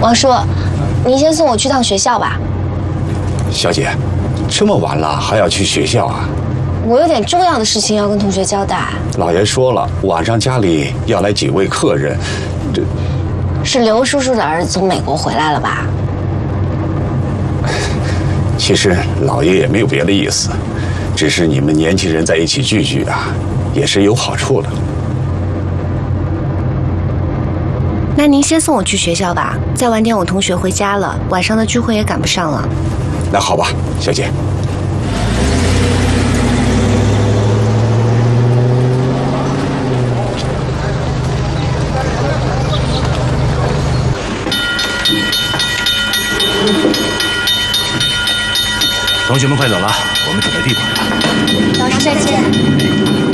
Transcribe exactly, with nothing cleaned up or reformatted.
王叔，您先送我去趟学校吧。 小姐，这么晚了还要去学校啊？ 我有点重要的事情要跟同学交代。 老爷说了，晚上家里要来几位客人，这是刘叔叔的儿子从美国回来了吧？ 其实老爷也没有别的意思，只是你们年轻人在一起聚聚啊，也是有好处的。 那您先送我去学校吧，再晚点我同学回家了，晚上的聚会也赶不上了。 那好吧，小姐。 同学们快走了，我们准备闭馆了。 老师再见。